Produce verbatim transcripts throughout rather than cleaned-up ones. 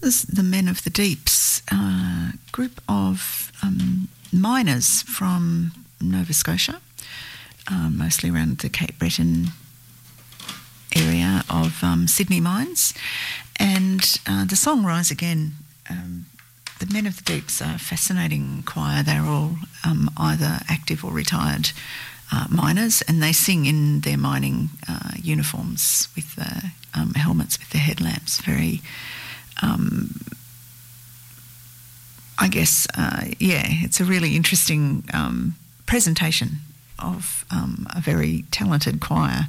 was the Men of the Deeps, a group of um, miners from Nova Scotia, uh, mostly around the Cape Breton area of um, Sydney mines. And uh, the song Rise Again, um, the Men of the Deeps are a fascinating choir. They're all um, either active or retired uh, miners, and they sing in their mining uh, uniforms with the um, helmets with the headlamps. Very, um, I guess, uh, yeah, it's a really interesting um, presentation of um, a very talented choir.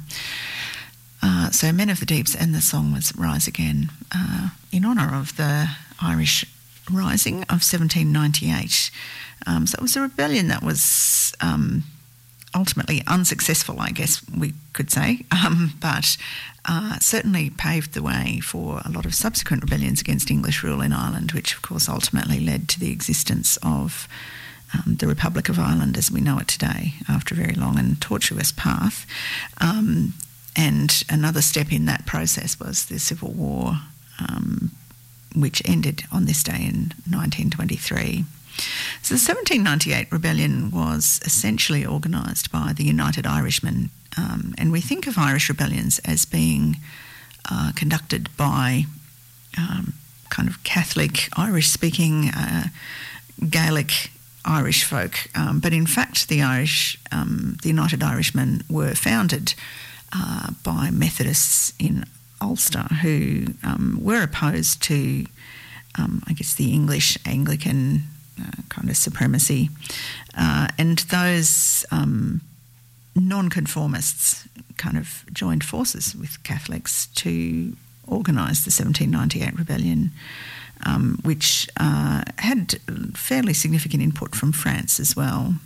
Uh, so Men of the Deeps, and the song was Rise Again, uh, in honour of the Irish Rising of seventeen ninety-eight. Um, so it was a rebellion that was um, ultimately unsuccessful, I guess we could say, um, but uh, certainly paved the way for a lot of subsequent rebellions against English rule in Ireland, which of course ultimately led to the existence of um, the Republic of Ireland as we know it today, after a very long and tortuous path. Um, and another step in that process was the Civil War, um, which ended on this day in nineteen twenty-three. So the seventeen ninety-eight rebellion was essentially organised by the United Irishmen, um, and we think of Irish rebellions as being uh, conducted by um, kind of Catholic, Irish-speaking, uh, Gaelic Irish folk, um, but in fact the Irish, um, the United Irishmen were founded uh, by Methodists in Ulster, who um, were opposed to, um, I guess, the English Anglican uh, kind of supremacy. Uh, and those um, non-conformists kind of joined forces with Catholics to organise the seventeen ninety-eight rebellion, um, which uh, had fairly significant input from France as well.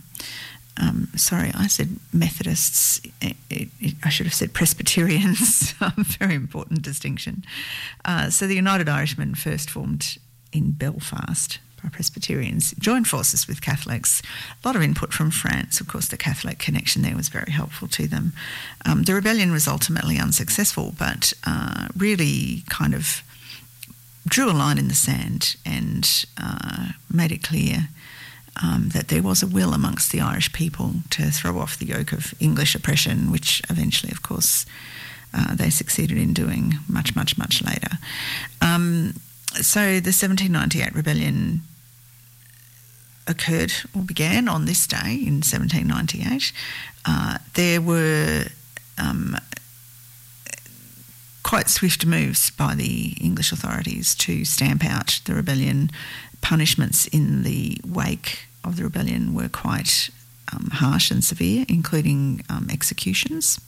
Um, sorry, I said Methodists. It, it, it, I should have said Presbyterians. Very important distinction. Uh, so the United Irishmen, first formed in Belfast by Presbyterians, joined forces with Catholics. A lot of input from France. Of course, the Catholic connection there was very helpful to them. Um, the rebellion was ultimately unsuccessful, but uh, really kind of drew a line in the sand and uh, made it clear Um, that there was a will amongst the Irish people to throw off the yoke of English oppression, which eventually, of course, uh, they succeeded in doing much, much, much later. Um, so the seventeen ninety-eight rebellion occurred or began on this day in seventeen ninety-eight. Uh, there were um, quite swift moves by the English authorities to stamp out the rebellion. Punishments in the wake of the rebellion were quite um, harsh and severe, including um, executions.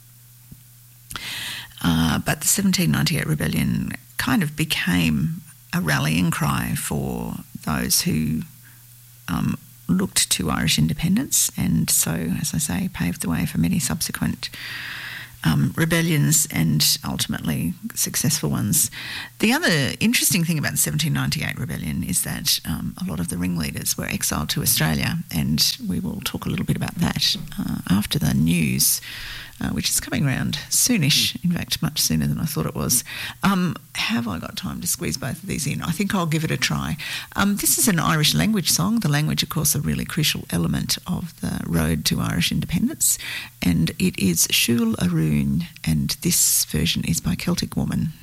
Uh, but the seventeen ninety-eight rebellion kind of became a rallying cry for those who um, looked to Irish independence, and so, as I say, paved the way for many subsequent Um, rebellions and ultimately successful ones. The other interesting thing about the seventeen ninety-eight rebellion is that um, a lot of the ringleaders were exiled to Australia, and we will talk a little bit about that uh, after the news, uh, which is coming around soonish, in fact much sooner than I thought it was. Um, have I got time to squeeze both of these in? I think I'll give it a try. Um, this is an Irish language song. The language, of course, a really crucial element of the road to Irish independence, and it is Siúl a Rún, and this version is by Celtic Woman.